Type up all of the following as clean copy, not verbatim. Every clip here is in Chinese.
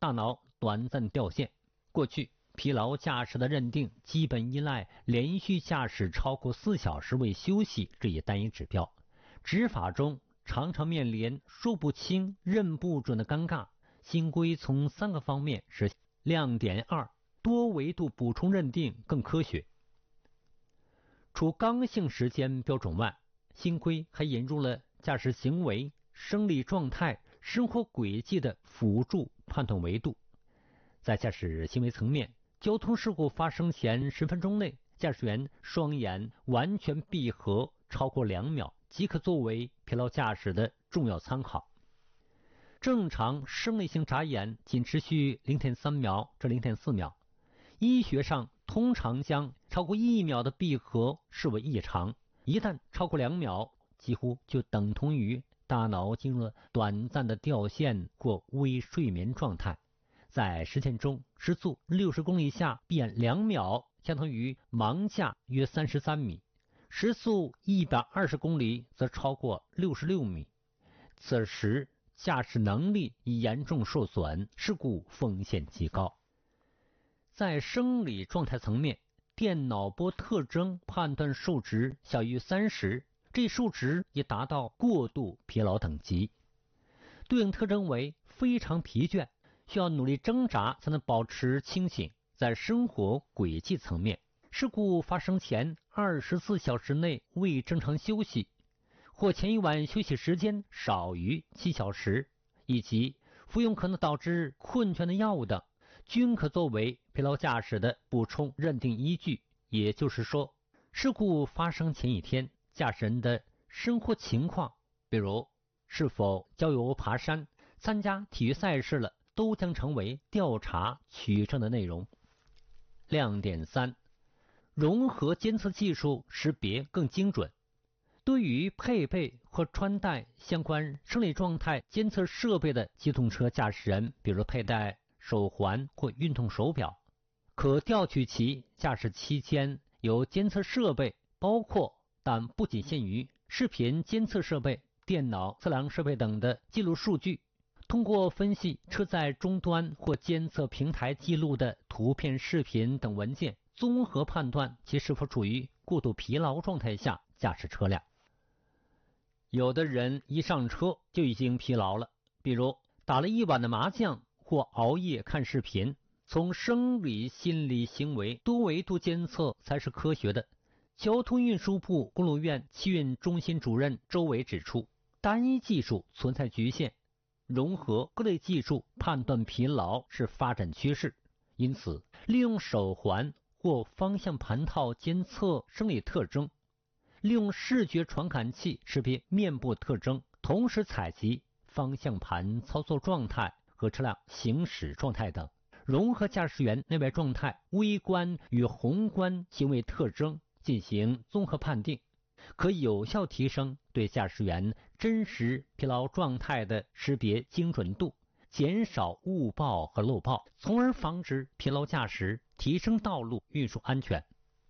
大脑短暂掉线。过去疲劳驾驶的认定基本依赖连续驾驶超过4小时未休息这一单一指标，执法中常常面临说不清认不准的尴尬。新规从3个方面实现。亮点2，多维度补充认定更科学。除刚性时间标准外，新规还引入了驾驶行为、生理状态、生活轨迹的辅助判断维度。在驾驶行为层面，交通事故发生前10分钟内，驾驶员双眼完全闭合超过2秒，即可作为疲劳驾驶的重要参考。正常生理性眨眼仅持续 0.3 秒至 0.4 秒，医学上通常将超过1秒的闭合视为异常，一旦超过2秒，几乎就等同于大脑进入了短暂的掉线或微睡眠状态。在实践中，时速60公里下闭眼2秒相当于盲驾约33米，时速120公里则超过66米。此时驾驶能力已严重受损，事故风险极高。在生理状态层面，电脑波特征判断数值小于30，这数值已达到过度疲劳等级。对应特征为非常疲倦，需要努力挣扎才能保持清醒。在生活轨迹层面，事故发生前24小时内未正常休息，或前一晚休息时间少于7小时，以及服用可能导致困倦的药物等，均可作为疲劳驾驶的补充认定依据。也就是说，事故发生前一天，驾驶人的生活情况，比如是否郊游爬山、参加体育赛事了，都将成为调查取证的内容。亮点3，融合监测技术识别更精准。对于配备或穿戴相关生理状态监测设备的机动车驾驶人，比如佩戴手环或运动手表，可调取其驾驶期间由监测设备，包括但不仅限于视频监测设备、电脑测量设备等的记录数据，通过分析车载终端或监测平台记录的图片、视频等文件，综合判断其是否处于过度疲劳状态下驾驶车辆。有的人一上车就已经疲劳了，比如打了一晚的麻将或熬夜看视频。从生理、心理、行为多维度监测才是科学的。交通运输部公路院汽运中心主任周伟指出，单一技术存在局限，融合各类技术判断疲劳是发展趋势。因此，利用手环或方向盘套监测生理特征，利用视觉传感器识别面部特征，同时采集方向盘操作状态和车辆行驶状态等，融合驾驶员内外状态、微观与宏观行为特征进行综合判定，可有效提升对驾驶员真实疲劳状态的识别精准度，减少误报和漏报，从而防止疲劳驾驶，提升道路运输安全。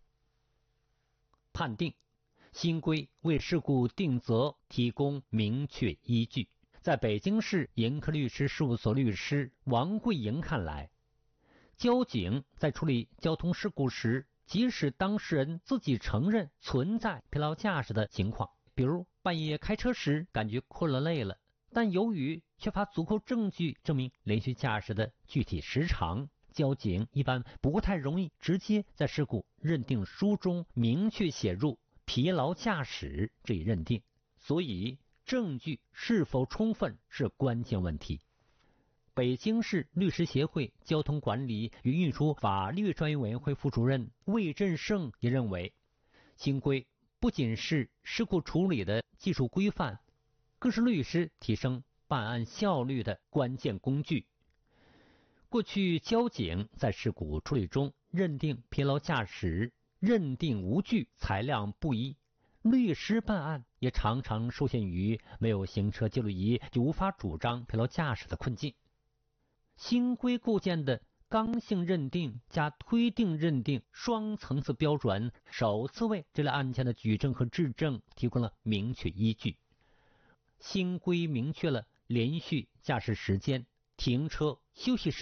判定新规为事故定责提供明确依据。在北京市盈科律师事务所律师王桂莹看来，交警在处理交通事故时，即使当事人自己承认存在疲劳驾驶的情况，比如半夜开车时感觉困了累了，但由于缺乏足够证据证明连续驾驶的具体时长，交警一般不太容易直接在事故认定书中明确写入疲劳驾驶这一认定，所以证据是否充分是关键问题。北京市律师协会交通管理与运输法律专业委员会副主任魏振胜也认为，新规不仅是事故处理的技术规范，更是律师提升办案效率的关键工具。过去交警在事故处理中认定疲劳驾驶认定无据，裁量不一，律师办案也常常受限于没有行车记录仪就无法主张疲劳驾驶的困境。新规构建的刚性认定加推定认定双层次标准，首次为这类案件的举证和质证提供了明确依据。新规明确了连续驾驶时间、停车、休息时